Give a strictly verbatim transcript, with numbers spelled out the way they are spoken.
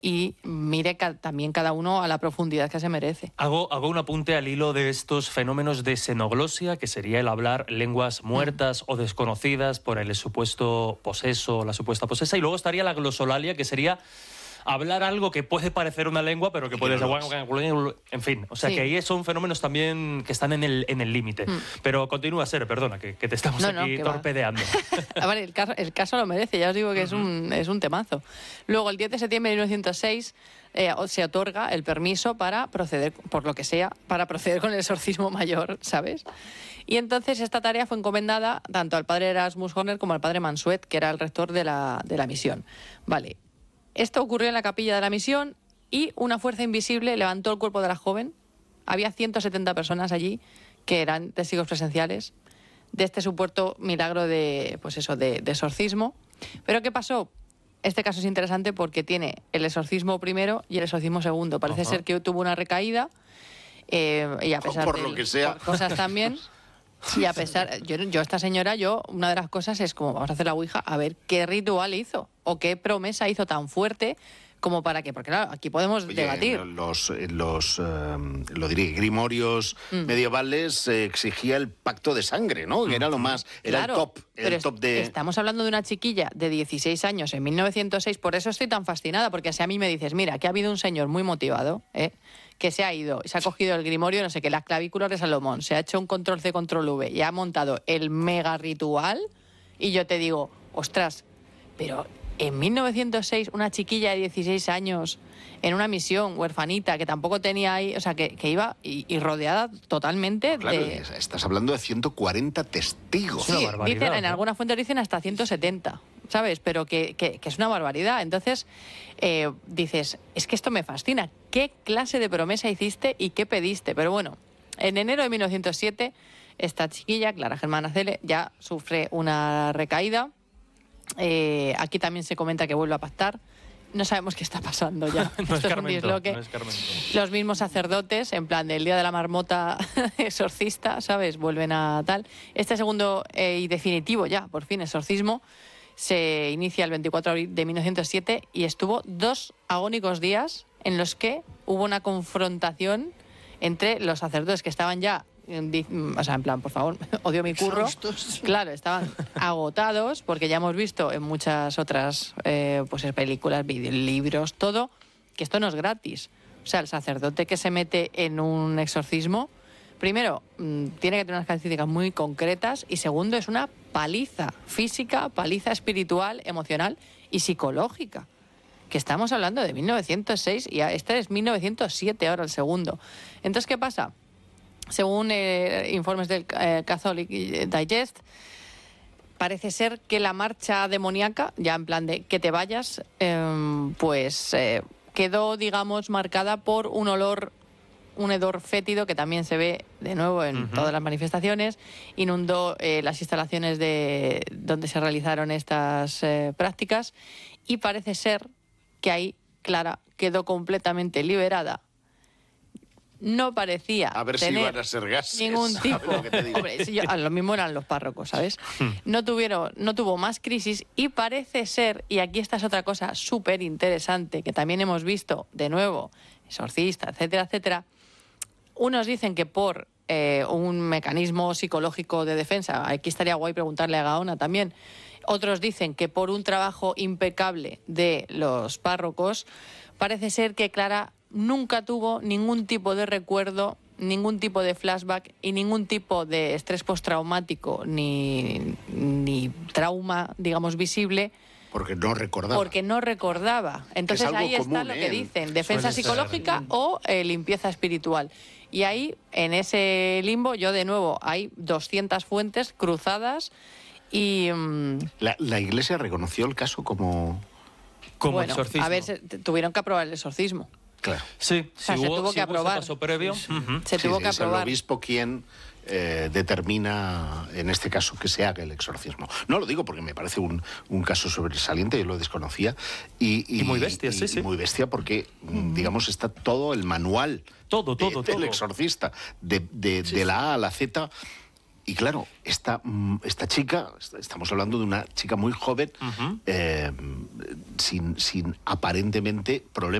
y mire ca también cada uno a la profundidad que se merece. Hago, hago un apunte al hilo de estos fenómenos de xenoglosia, que sería el hablar lenguas muertas mm. o desconocidas por el supuesto poseso, la supuesta posesa, y luego estaría la glosolalia, que sería hablar algo que puede parecer una lengua, pero que puede ser... En fin, o sea sí. que ahí son fenómenos también que están en el en el límite. Mm. Pero continúa, Ser, perdona, que, que te estamos no, aquí no, torpedeando. A ver, el caso, el caso lo merece, ya os digo que uh-huh. es, un, es un temazo. Luego, el diez de septiembre de mil novecientos seis, eh, se otorga el permiso para proceder, por lo que sea, para proceder con el exorcismo mayor, ¿sabes? Y entonces esta tarea fue encomendada tanto al padre Erasmus Horner como al padre Mansuet, que era el rector de la, de la misión. Vale. Esto ocurrió en la capilla de la misión y una fuerza invisible levantó el cuerpo de la joven. Había ciento setenta personas allí que eran testigos presenciales de este supuesto milagro de, pues eso, de, de exorcismo. ¿Pero qué pasó? Este caso es interesante porque tiene el exorcismo primero y el exorcismo segundo. Parece Ajá. ser que tuvo una recaída eh, y a pesar por de lo que sea. Por cosas también... Y a pesar, yo, yo esta señora, yo, una de las cosas es como, vamos a hacer la ouija, a ver qué ritual hizo o qué promesa hizo tan fuerte como para que, porque claro, aquí podemos Oye, debatir. Los, los eh, lo diré, grimorios mm. medievales eh, exigía el pacto de sangre, ¿no? Que era lo más, era claro, el top, era el es, top de... Estamos hablando de una chiquilla de dieciséis años en mil novecientos seis, por eso estoy tan fascinada, porque si a mí me dices, mira, que ha habido un señor muy motivado, ¿eh? que se ha ido, se ha cogido el grimorio, no sé qué, las clavículas de Salomón, se ha hecho un control C, control V y ha montado el mega ritual, y yo te digo, ostras, pero en mil novecientos seis una chiquilla de dieciséis años en una misión huerfanita que tampoco tenía ahí, o sea, que, que iba y, y rodeada totalmente claro, de... Estás hablando de ciento cuarenta testigos. Sí, dicen, en algunas fuentes dicen hasta ciento setenta. ¿Sabes? Pero que, que, que es una barbaridad. Entonces, eh, dices, es que esto me fascina. ¿Qué clase de promesa hiciste y qué pediste? Pero bueno, en enero de mil novecientos siete, esta chiquilla, Clara Germana Cele, ya sufre una recaída. Eh, aquí también se comenta que vuelve a pactar. No sabemos qué está pasando ya. no, Esto es es Carmento, un disloque. no es Carmento. Los mismos sacerdotes, en plan del día de la marmota exorcista, ¿sabes? Vuelven a tal. Este segundo eh, y definitivo ya, por fin, exorcismo, se inicia el veinticuatro de abril de mil novecientos siete y estuvo dos agónicos días en los que hubo una confrontación entre los sacerdotes que estaban ya, o sea, en plan, por favor, odio mi curro. Claro, estaban agotados, porque ya hemos visto en muchas otras eh, pues películas, libros, todo, que esto no es gratis. O sea, el sacerdote que se mete en un exorcismo, primero, mmm, tiene que tener unas características muy concretas, y segundo, es una paliza física, paliza espiritual, emocional y psicológica. Que estamos hablando de mil novecientos seis y este es mil novecientos siete ahora el segundo. Entonces, ¿qué pasa? Según eh, informes del eh, Catholic Digest, parece ser que la marcha demoníaca, ya en plan de que te vayas, eh, pues eh, quedó, digamos, marcada por un olor, un hedor fétido que también se ve de nuevo en uh-huh. todas las manifestaciones. Inundó eh, las instalaciones de donde se realizaron estas eh, prácticas, y parece ser que ahí Clara quedó completamente liberada. No parecía a ver tener si van a ser gases, ningún tipo. Lo, que te digo? Hombre, si yo, a lo mismo eran los párrocos, ¿sabes? No tuvieron, no tuvo más crisis, y parece ser, y aquí esta es otra cosa súper interesante que también hemos visto de nuevo, exorcista, etcétera, etcétera. Unos dicen que por eh, un mecanismo psicológico de defensa, aquí estaría guay preguntarle a Gaona también. Otros dicen que por un trabajo impecable de los párrocos. Parece ser que Clara nunca tuvo ningún tipo de recuerdo, ningún tipo de flashback y ningún tipo de estrés postraumático ni, ni trauma, digamos, visible. Porque no recordaba. Porque no recordaba. Entonces ahí común, está lo que ¿eh? dicen, defensa psicológica ser. o eh, limpieza espiritual. Y ahí, en ese limbo, yo de nuevo, hay doscientas fuentes cruzadas y... Um... La, la Iglesia reconoció el caso como... Como bueno, exorcismo. A ver, se, tuvieron que aprobar el exorcismo. Claro. Sí, o sea, si se hubo, tuvo si que hubo aprobar. ese paso previo. Sí, uh-huh. Se sí, tuvo sí, que es aprobar. el obispo quien eh, determina, en este caso, que se haga el exorcismo. No lo digo porque me parece un, un caso sobresaliente, yo lo desconocía. Y, y, y muy bestia, y, sí, sí. Y muy bestia porque, mm. digamos, está todo el manual todo, todo, de, del todo. exorcista, de, de, sí, de la A a la Z. Y claro, esta, esta chica, estamos hablando de una chica muy joven, uh-huh. eh, sin, sin aparentemente problemas.